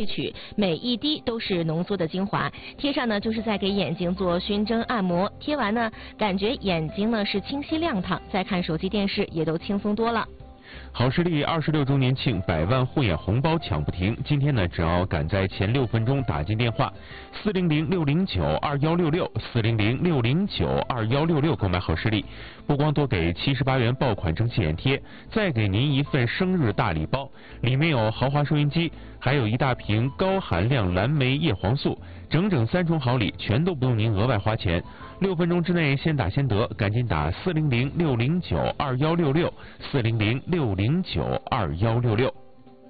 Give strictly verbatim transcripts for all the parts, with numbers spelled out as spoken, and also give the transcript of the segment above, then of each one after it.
取，每一滴都是浓缩的精华。贴上呢，就是在给眼睛做熏蒸按摩。贴完呢，感觉眼睛呢是清晰亮堂，再看手机电视也都轻松多了。 好视力二十六周年庆，百万护眼红包抢不停。今天呢，只要赶在前六分钟打进电话四零零六零九二幺六六四零零六零九二幺六六购买好视力，不光多给七十八元爆款蒸汽眼贴，再给您一份生日大礼包，里面有豪华收音机，还有一大瓶高含量蓝莓叶黄素，整整三重好礼，全都不用您额外花钱。六分钟之内先打先得，赶紧打四零零六零九二幺六六四零零六零九二幺六六。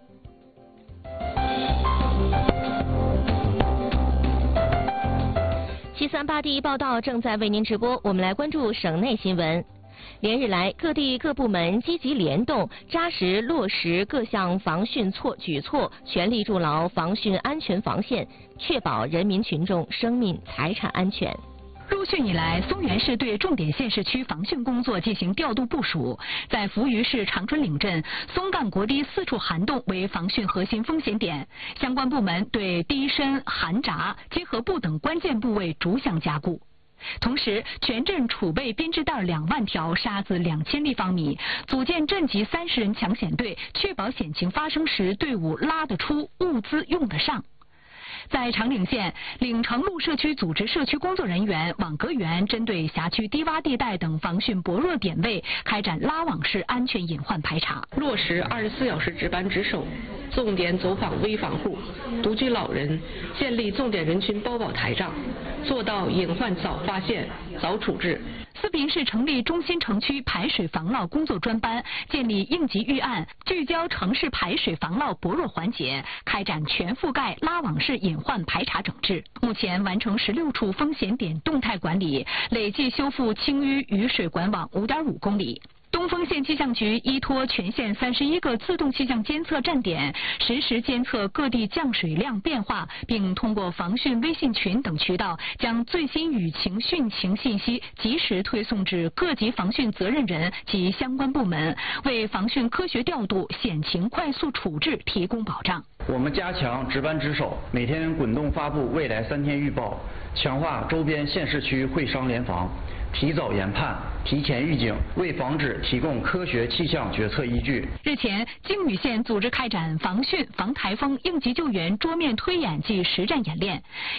七三八第一报道正在为您直播，我们来关注省内新闻。连日来，各地各部门积极联动，扎实落实各项防汛措举措，全力筑牢防汛安全防线，确保人民群众生命财产安全。 入汛以来，松原市对重点县市区防汛工作进行调度部署，在扶余市长春岭镇、松干国堤四处涵洞为防汛核心风险点，相关部门对堤深、涵闸、结合部等关键部位逐项加固。同时，全镇储备编织袋两万条，沙子两千立方米，组建镇级三十人抢险队，确保险情发生时队伍拉得出，物资用得上。在长岭县，岭城路社区组织社区工作人员、网格员针对辖区低洼地带等防汛薄弱点位，开展拉网式安全隐患排查， 落实二十四小时值班值守，重点走访危防户、独居老人，建立重点人群包保台账，做到隐患早发现、早处置。 四平市成立中心城区排水防涝工作专班，建立应急预案，聚焦城市排水防涝薄弱环节，开展全覆盖拉网式隐患排查整治。目前完成十六处风险点动态管理，累计修复清淤雨水管网五点五公里。东丰县气象局依托全县三十一个自动气象监测站点，实时监测各地降水量变化，并通过防汛微信群等渠道，将最新雨情汛情信息及时推送至各级防汛责任人及相关部门，为防汛科学调度、险情快速处置提供保障。 我们加强值班值守，每天滚动发布未来三天预报，强化周边县市区会商联防，提早研判、提前预警，为防止提供科学气象决策依据。 日前，靖宇县组织开展防汛、防台风应急救援桌面推演暨实战演练。